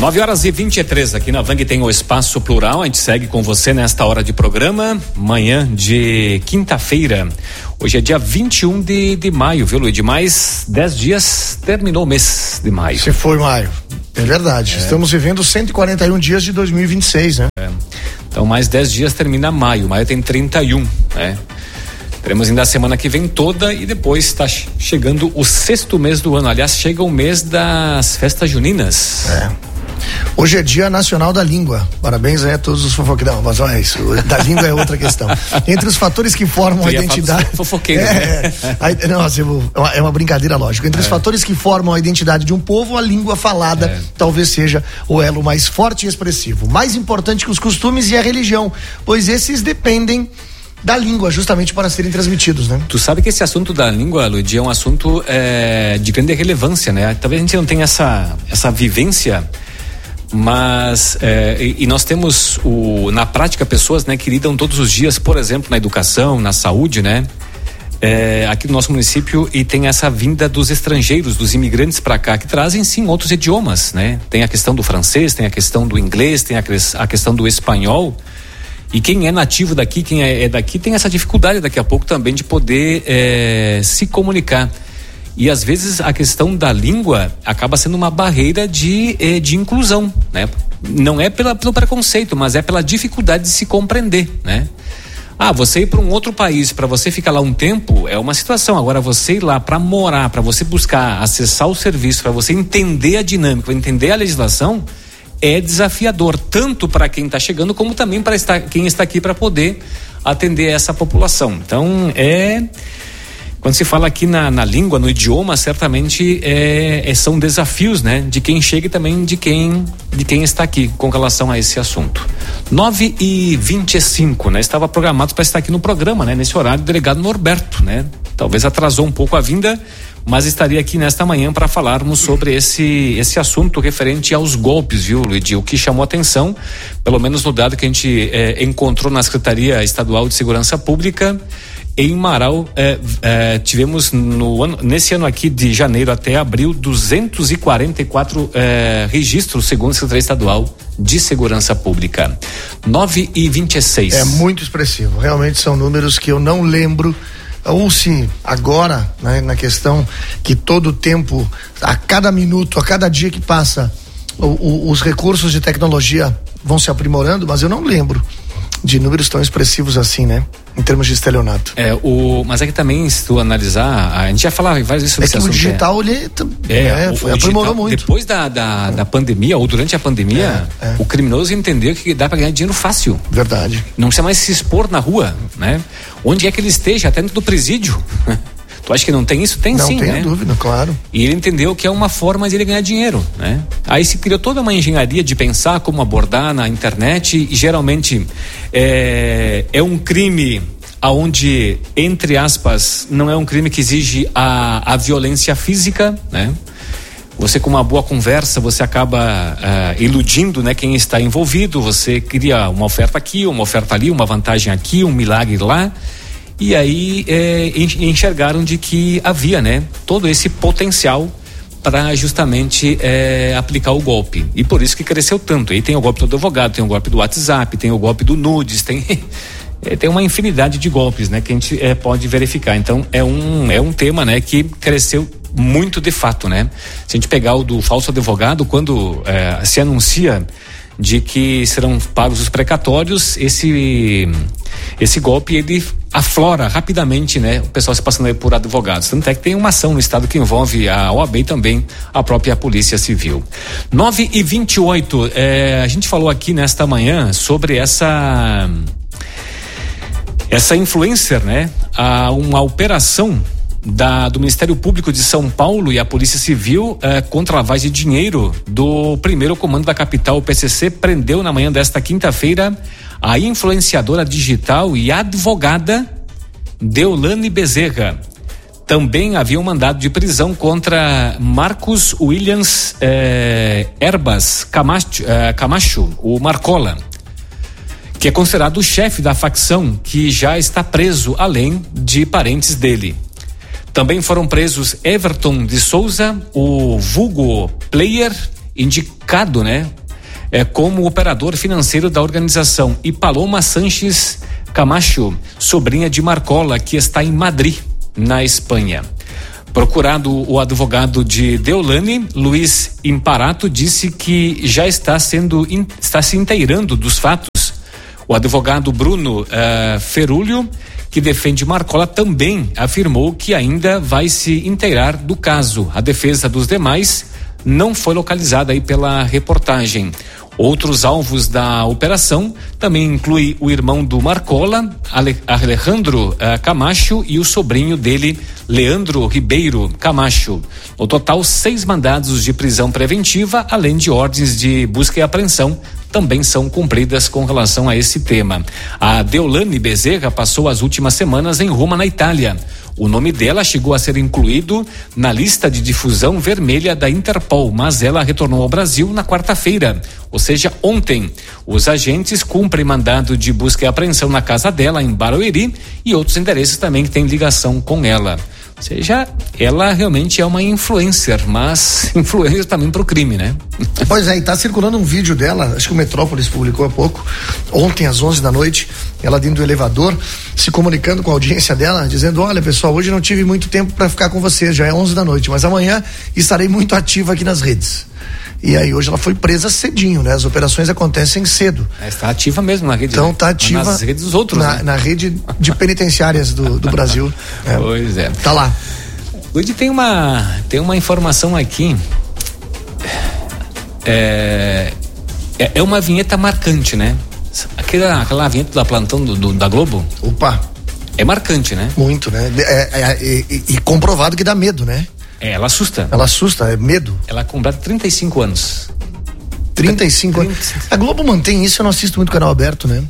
9h23 aqui na Vang tem o Espaço Plural. A gente segue com você nesta hora de programa, manhã de quinta-feira. Hoje é dia 21 de maio, viu, Luiz? De mais 10 dias terminou o mês de maio. Se foi maio, é verdade. Estamos vivendo 141 dias de 2026, né? Então mais 10 dias termina maio. Maio tem 31, né? Teremos ainda a semana que vem toda e depois está chegando o 6º mês do ano. Aliás, chega o mês das festas juninas. Hoje é Dia Nacional da Língua. Parabéns aí a todos os fofoqueiros. Não, mas olha isso, da língua é outra questão. Entre os fatores que formam a identidade. Fofoqueiro, né? É uma brincadeira, lógico. Entre os fatores que formam a identidade de um povo, a língua falada talvez seja o elo mais forte e expressivo. Mais importante que os costumes e a religião, pois esses dependem da língua, justamente para serem transmitidos, né? Tu sabe que esse assunto da língua, Luiz, é um assunto de grande relevância, né? Talvez a gente não tenha essa vivência, mas e nós temos na prática pessoas, né, que lidam todos os dias, por exemplo, na educação, na saúde, né? Aqui no nosso município, e tem essa vinda dos estrangeiros, dos imigrantes para cá, que trazem sim outros idiomas, né? Tem a questão do francês, tem a questão do inglês, tem a questão do espanhol. E quem é nativo daqui, quem é daqui, tem essa dificuldade daqui a pouco também de poder se comunicar. E às vezes a questão da língua acaba sendo uma barreira de inclusão, né? Não é pelo preconceito, mas é pela dificuldade de se compreender, né? Você ir para um outro país, para você ficar lá um tempo, é uma situação. Agora, você ir lá para morar, para você buscar acessar o serviço, para você entender a dinâmica, entender a legislação, é desafiador, tanto para quem está chegando, como também para quem está aqui para poder atender essa população. Então, quando se fala aqui na língua, no idioma, certamente são desafios, né? De quem chega e também de quem está aqui com relação a esse assunto. 9h25, né? Estava programado para estar aqui no programa, né? Nesse horário, o delegado Norberto, né? Talvez atrasou um pouco a vinda, mas estaria aqui nesta manhã para falarmos sobre esse assunto referente aos golpes, viu, Luiz? O que chamou atenção, pelo menos no dado que a gente encontrou na Secretaria Estadual de Segurança Pública, em Marau, tivemos nesse ano aqui de janeiro até abril 244 registros, segundo a Secretaria Estadual de Segurança Pública. 9h26. É muito expressivo, realmente são números que eu não lembro. Ou se agora, né, na questão que todo tempo, a cada minuto, a cada dia que passa, os recursos de tecnologia vão se aprimorando, mas eu não lembro de números tão expressivos assim, né? Em termos de estelionato. Mas é que também, se tu analisar, a gente já falava várias vezes sobre esse assunto. O digital, aprimorou muito. Depois da pandemia, ou durante a pandemia, o criminoso entendeu que dá para ganhar dinheiro fácil. Verdade. Não precisa mais se expor na rua, né? Onde é que ele esteja, até dentro do presídio. Tu acha que não tem isso? Tem sim, né? Não tenho dúvida, claro. E ele entendeu que é uma forma de ele ganhar dinheiro, né? Aí se criou toda uma engenharia de pensar como abordar na internet, e geralmente é um crime aonde, entre aspas, não é um crime que exige a violência física, né? Você, com uma boa conversa, você acaba iludindo, né, quem está envolvido. Você cria uma oferta aqui, uma oferta ali, uma vantagem aqui, um milagre lá. E aí enxergaram de que havia, né, todo esse potencial para justamente aplicar o golpe. E por isso que cresceu tanto. Aí tem o golpe do advogado, tem o golpe do WhatsApp, tem o golpe do nudes, tem uma infinidade de golpes, né, que a gente pode verificar. Então é um tema, né, que cresceu muito de fato, né? Se a gente pegar o do falso advogado, quando se anuncia de que serão pagos os precatórios, esse golpe, ele aflora rapidamente, né? O pessoal se passando aí por advogados. Tanto é que tem uma ação no estado que envolve a OAB e também a própria Polícia Civil. 9h28, a gente falou aqui nesta manhã sobre essa influencer, né? Uma operação do Ministério Público de São Paulo e a Polícia Civil contra a lavagem de dinheiro do primeiro comando da capital. O PCC prendeu na manhã desta quinta-feira a influenciadora digital e advogada Deolane Bezerra. Também havia um mandado de prisão contra Marcos Williams Erbas Camacho, o Marcola, que é considerado o chefe da facção, que já está preso, além de parentes dele. Também foram presos Everton de Souza, o vulgo Player, indicado, né, como operador financeiro da organização, e Paloma Sanches Camacho, sobrinha de Marcola, que está em Madrid, na Espanha. Procurado, o advogado de Deolane, Luiz Imparato, disse que já está se inteirando dos fatos. O advogado Bruno Ferulho, que defende Marcola, também afirmou que ainda vai se inteirar do caso. A defesa dos demais não foi localizada aí pela reportagem. Outros alvos da operação também inclui o irmão do Marcola, Alejandro Camacho, e o sobrinho dele, Leandro Ribeiro Camacho. No total, 6 mandados de prisão preventiva, além de ordens de busca e apreensão, também são cumpridas com relação a esse tema. A Deolane Bezerra passou as últimas semanas em Roma, na Itália. O nome dela chegou a ser incluído na lista de difusão vermelha da Interpol, mas ela retornou ao Brasil na quarta-feira, ou seja, ontem. Os agentes cumprem mandado de busca e apreensão na casa dela, em Barueri, e outros endereços também que têm ligação com ela. Ou seja, ela realmente é uma influencer, mas influencer também pro crime, né? Pois é, e tá circulando um vídeo dela, acho que o Metrópolis publicou há pouco, ontem às 11 da noite, ela dentro do elevador, se comunicando com a audiência dela, dizendo: olha pessoal, hoje não tive muito tempo para ficar com vocês, já é 11 da noite, mas amanhã estarei muito ativa aqui nas redes. E aí hoje ela foi presa cedinho, né? As operações acontecem cedo. Está ativa mesmo na rede. Então tá ativa nas redes dos outros, né? Na rede de penitenciárias do Brasil. Pois é. Tá lá. Hoje tem uma informação aqui. É uma vinheta marcante, né? Aquela vinheta da plantão da Globo. Opa. É marcante, né? Muito, né? E comprovado que dá medo, né? Ela assusta. Ela assusta, é medo. Ela completa 35 anos. 35 anos. A Globo mantém isso, eu não assisto muito canal aberto, né?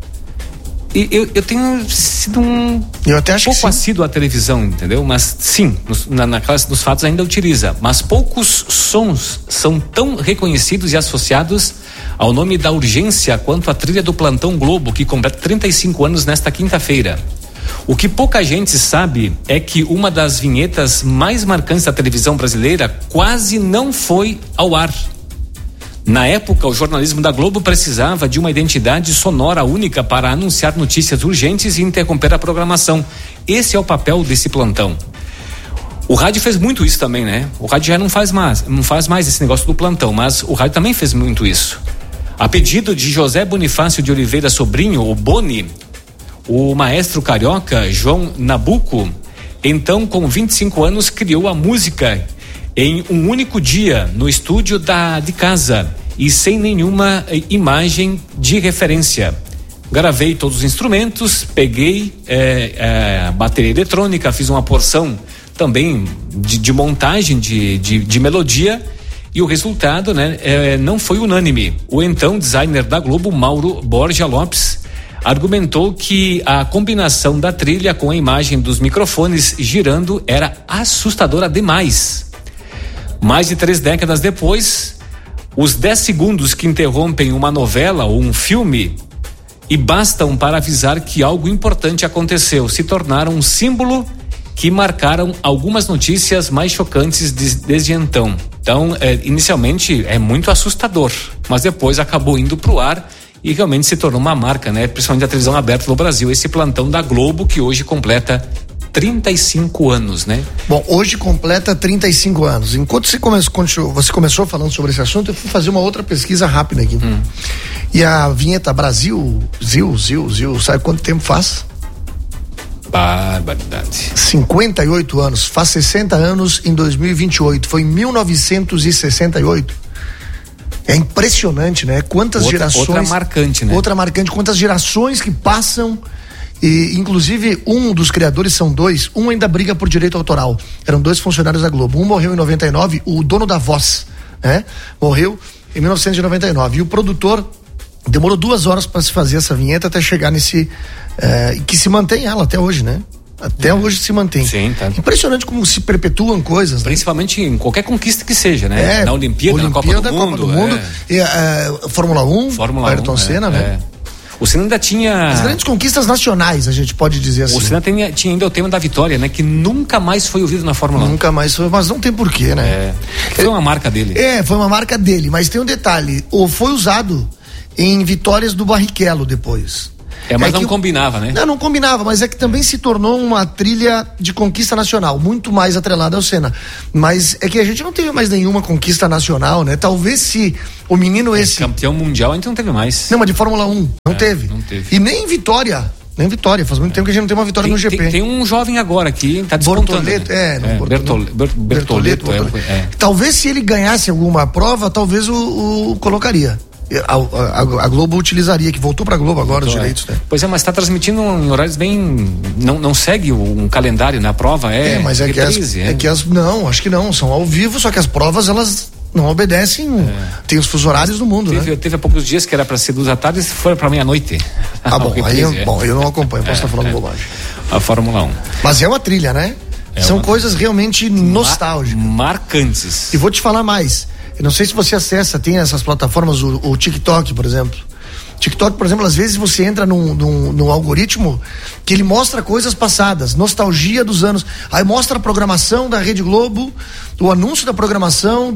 E eu tenho sido eu até acho pouco assíduo à televisão, entendeu? Mas sim, na classe dos fatos ainda utiliza. Mas poucos sons são tão reconhecidos e associados ao nome da urgência quanto a trilha do Plantão Globo, que completa 35 anos nesta quinta-feira. O que pouca gente sabe é que uma das vinhetas mais marcantes da televisão brasileira quase não foi ao ar. Na época, o jornalismo da Globo precisava de uma identidade sonora única para anunciar notícias urgentes e interromper a programação. Esse é o papel desse plantão. O rádio fez muito isso também, né? O rádio já não faz mais esse negócio do plantão, mas o rádio também fez muito isso. A pedido de José Bonifácio de Oliveira Sobrinho, o Boni, o maestro carioca João Nabuco, então com 25 anos, criou a música em um único dia no estúdio de casa e sem nenhuma imagem de referência. Gravei todos os instrumentos, peguei a bateria eletrônica, fiz uma porção também de montagem de melodia, e o resultado, né, não foi unânime. O então designer da Globo, Mauro Borja Lopes, argumentou que a combinação da trilha com a imagem dos microfones girando era assustadora demais. Mais de 3 décadas depois, os 10 segundos que interrompem uma novela ou um filme e bastam para avisar que algo importante aconteceu, se tornaram um símbolo que marcaram algumas notícias mais chocantes desde então. Então, inicialmente é muito assustador, mas depois acabou indo pro ar e realmente se tornou uma marca, né? Principalmente a televisão aberta no Brasil, esse plantão da Globo, que hoje completa 35 anos, né? Bom, hoje completa 35 anos. Enquanto você começou falando sobre esse assunto, eu fui fazer uma outra pesquisa rápida aqui. E a vinheta Brasil, Zil, sabe quanto tempo faz? Barbaridade. 58 anos, faz 60 anos em 2028, foi em 1968. É impressionante, né? Quantas gerações. Outra marcante, né? Outra marcante, quantas gerações que passam. E inclusive um dos criadores, são 2, um ainda briga por direito autoral. Eram 2 funcionários da Globo. Um morreu em 99, o dono da voz, né? Morreu em 1999. E o produtor demorou 2 horas para se fazer essa vinheta até chegar nesse. Que se mantém ela até hoje, né? Até hoje se mantém. Sim, tá. Impressionante como se perpetuam coisas. Principalmente em qualquer conquista que seja, né? Na Olimpíada, na Copa do Mundo. E, Fórmula 1, Ayrton Senna, né? O Senna ainda tinha... As grandes conquistas nacionais, a gente pode dizer assim. O Senna tinha ainda o tema da vitória, né? Que nunca mais foi ouvido na Fórmula 1. Nunca mais foi, mas não tem porquê, né? Foi uma marca dele. Foi uma marca dele, mas tem um detalhe, foi usado em vitórias do Barrichello depois. Mas não combinava, né? Não combinava, mas é que também se tornou uma trilha de conquista nacional, muito mais atrelada ao Senna. Mas é que a gente não teve mais nenhuma conquista nacional, né? Talvez se o menino campeão mundial a gente não teve mais. Não, mas de Fórmula 1, não teve. E nem vitória, faz muito tempo que a gente não tem uma vitória no GP. Tem um jovem agora que tá despontando. Bertoletto. Talvez se ele ganhasse alguma prova, talvez o colocaria. A Globo utilizaria, que voltou pra Globo agora os direitos, né? Pois mas está transmitindo em horários bem... Não segue um calendário na prova, mas reprise, não, acho que não, são ao vivo, só que as provas, elas não obedecem, tem os fusos horários do mundo, né? Teve há poucos dias que era pra ser 2 da tarde e foi pra meia-noite. Eu não acompanho, posso estar falando bobagem. A Fórmula 1. Mas é uma trilha, né? São coisas realmente nostálgicas. Marcantes. E vou te falar mais. Eu não sei se você acessa, tem essas plataformas, o TikTok, por exemplo. TikTok, por exemplo, às vezes você entra num algoritmo que ele mostra coisas passadas, nostalgia dos anos. Aí mostra a programação da Rede Globo, o anúncio da programação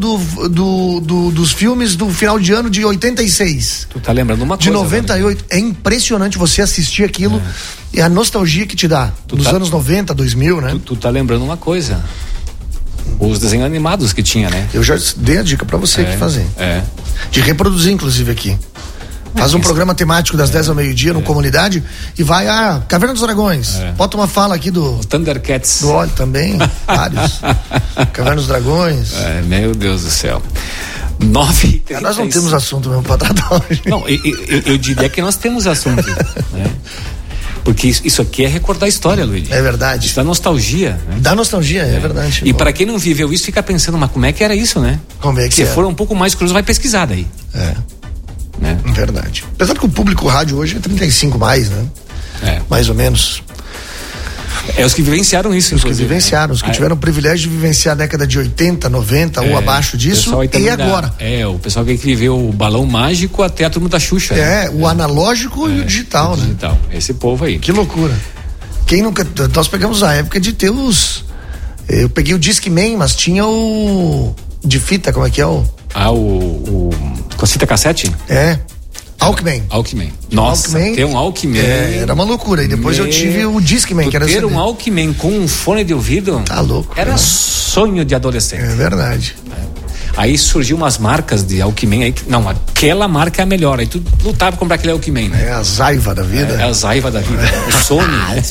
dos filmes do final de ano de 86. Tu tá lembrando uma coisa? De 98. Agora. É impressionante você assistir aquilo e a nostalgia que te dá. Dos anos 90, 2000, né? Tu tá lembrando uma coisa. Os desenhos animados que tinha, né? Eu já dei a dica pra você que fazer. De reproduzir, inclusive, aqui. Faz um programa temático das 10 ao meio-dia no Comunidade e vai a Caverna dos Dragões. Bota uma fala aqui do Thundercats. Do óleo também, vários. Caverna dos Dragões. Meu Deus do céu. 9h36. Nós não temos assunto mesmo pra tratar hoje. Não, eu diria que nós temos assunto, né? Porque isso aqui é recordar a história, Luiz. É verdade. Isso dá nostalgia. Né? Dá nostalgia, é verdade. E para quem não viveu isso, fica pensando, mas como é que era isso, né? Como é que Se for um pouco mais curioso, vai pesquisar daí. Né? Verdade. Apesar que o público rádio hoje é 35 mais, né? Mais ou menos. Os que vivenciaram isso, os que vivenciaram, os que tiveram o privilégio de vivenciar a década de 80, 90 ou abaixo disso, e agora. O pessoal que viveu o balão mágico até a turma da Xuxa. O analógico e o digital, né? Digital. Esse povo aí. Que loucura. Quem nunca. Nós pegamos a época de ter os. Eu peguei o Discman, mas tinha o. De fita, como é que é o. Com a fita cassete? Walkman. Nossa, ter um Walkman. Era uma loucura. E depois eu tive o Discman, que era ter um Walkman com um fone de ouvido. Tá louco. Era sonho de adolescente. É verdade. Aí surgiu umas marcas de Walkman aí. Não, aquela marca é a melhor. Aí tu lutava pra comprar aquele Walkman, né? É a Zaiva da vida. É a Zaiva da vida. O Sony, né?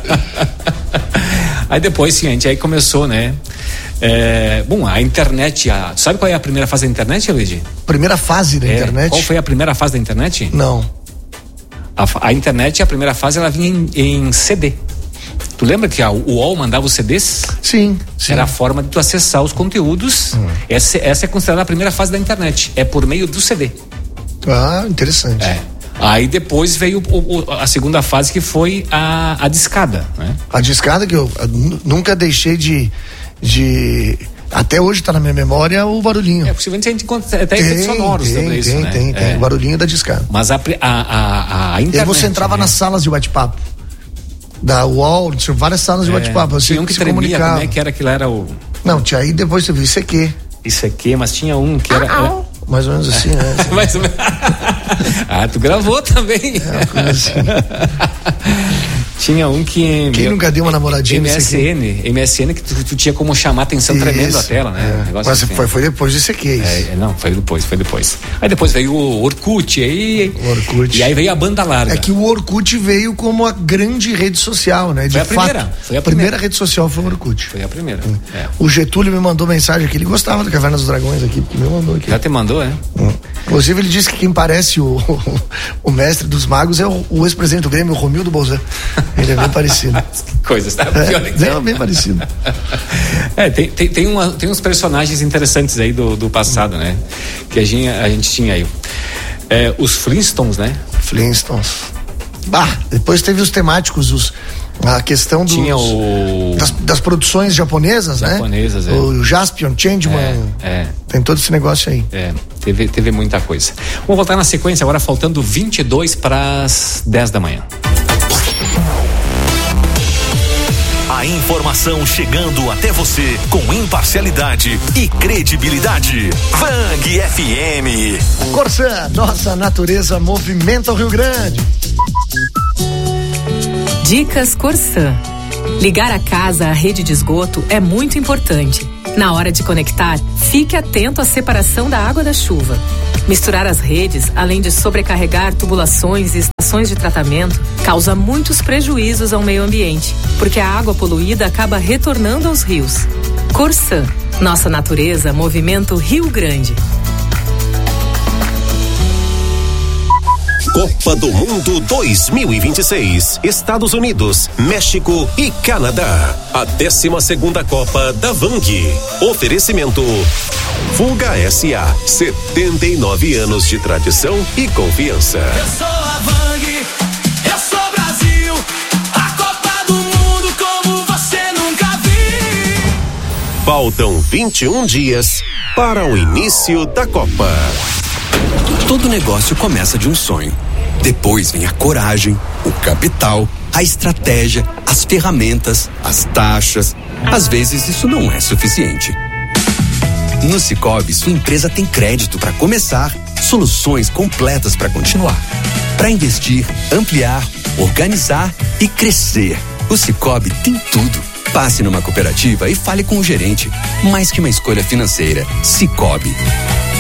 Aí depois, sim, a gente aí começou, né? A internet, sabe qual é a primeira fase da internet, Luigi? Primeira fase da internet? Qual foi a primeira fase da internet? Não. A internet, a primeira fase, ela vinha em CD. Tu lembra que o UOL mandava os CDs? Sim. Era a forma de tu acessar os conteúdos. Essa é considerada a primeira fase da internet. É por meio do CD. Interessante. Aí depois veio a segunda fase, que foi a discada, né? A discada que eu nunca deixei de até hoje tá na minha memória o barulhinho. Possivelmente a gente encontra até efeitos sonoros sobre isso, né? Tem o barulhinho da discada. Mas a internet... E aí você entrava nas salas de bate-papo da UOL, tinha várias salas de bate-papo. Tinha um que tremia, como é que era aquilo? Era o... Não, tinha aí depois você viu ICQ, mas tinha um que era... Mais ou menos assim, né? Mais ou menos. Tu gravou também. Assim. Tinha um que... Quem nunca deu uma namoradinha? MSN que tu tinha como chamar atenção tremendo a tela, né? Mas assim. foi depois disso aqui. Não, foi depois. Aí depois veio o Orkut, e aí veio a banda larga. É que o Orkut veio como a grande rede social, né? Foi a primeira rede social foi o Orkut. Foi a primeira. O Getúlio me mandou mensagem aqui, ele gostava da Caverna dos Dragões aqui, porque me mandou aqui. Já te mandou, Inclusive ele disse que quem parece o mestre dos magos é o ex-presidente do Grêmio, o Romildo Bolzan. Ele é bem parecido. Que coisa, tá? Bem parecido. Tem uns personagens interessantes aí do passado, né? Que a gente tinha aí. Os Flintstones, né? Depois teve os temáticos, A questão das produções japonesas, né? O Jaspion, Changeman. Tem todo esse negócio aí. Teve muita coisa. Vamos voltar na sequência agora, faltando 22 para as 10 da manhã. A informação chegando até você com imparcialidade e credibilidade. Bang FM. Corsã, nossa natureza movimenta o Rio Grande. Dicas Corsã. Ligar a casa à rede de esgoto é muito importante. Na hora de conectar, fique atento à separação da água da chuva. Misturar as redes, além de sobrecarregar tubulações e estações de tratamento, causa muitos prejuízos ao meio ambiente, porque a água poluída acaba retornando aos rios. Corsã, nossa natureza, movimento Rio Grande. Copa do Mundo 2026, Estados Unidos, México e Canadá. A 12ª Copa da Vang. Oferecimento Fuga SA, 79 anos de tradição e confiança. Eu sou a Vang, eu sou Brasil, a Copa do Mundo como você nunca viu. Faltam 21 dias para o início da Copa. Todo negócio começa de um sonho. Depois vem a coragem, o capital, a estratégia, as ferramentas, as taxas. Às vezes isso não é suficiente. No Sicoob, sua empresa tem crédito para começar, soluções completas para continuar. Para investir, ampliar, organizar e crescer. O Sicoob tem tudo. Passe numa cooperativa e fale com o gerente. Mais que uma escolha financeira, Sicoob.